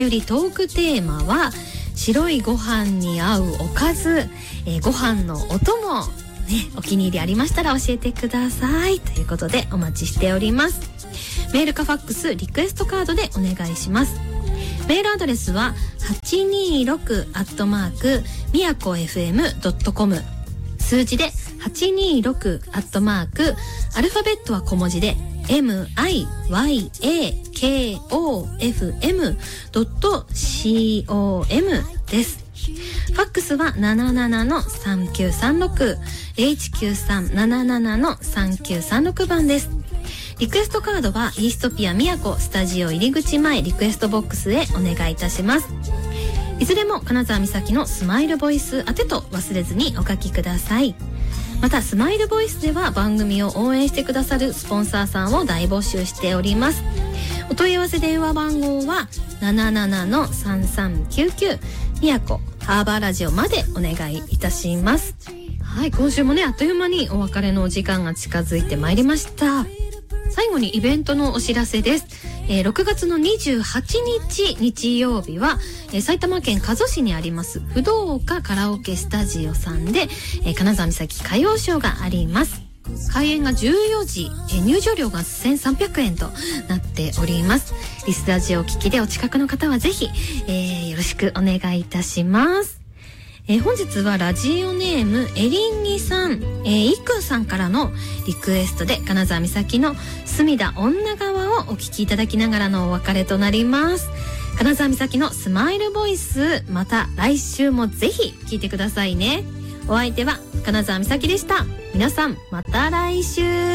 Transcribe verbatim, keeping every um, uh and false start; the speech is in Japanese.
よりトークテーマは白いご飯に合うおかず、えー、ご飯のお供、ね、お気に入りありましたら教えてくださいということでお待ちしております。メールかファックス、リクエストカードでお願いします。メールアドレスははちにーろくアットマークみやこエフエムドットコム、数字ではちにーろくアットマーク、アルファベットは小文字で エムアイワイエーケーオーエフエムドットコム です。ファックスは ななななのさんきゅうさんろく ゼロいちきゅうさん ななななのさんきゅうさんろく 番です。リクエストカードはイーストピア宮古スタジオ入り口前リクエストボックスへお願いいたします。いずれも金沢美咲のスマイルボイス宛てと忘れずにお書きください。またスマイルボイスでは番組を応援してくださるスポンサーさんを大募集しております。お問い合わせ電話番号は ななななのさんさんきゅうきゅう 宮古ハーバーラジオまでお願いいたします。はい、今週もねあっという間にお別れのお時間が近づいてまいりました。最後にイベントのお知らせです。えー、ろくがつのにじゅうはちにち日曜日は、えー、埼玉県加須市にあります不動岡カラオケスタジオさんで、えー、金沢美咲歌謡ショーがあります。開演がじゅうよじ、えー、入場料がせんさんびゃくえんとなっております。リスラジオを聞きでお近くの方はぜひ、えー、よろしくお願いいたします。えー、本日はラジオネームエリンギさん、えー、イクさんからのリクエストで金沢美咲の隅田女川をお聞きいただきながらのお別れとなります。金沢美咲のスマイルボイス、また来週もぜひ聞いてくださいね。お相手は金沢美咲でした。皆さんまた来週。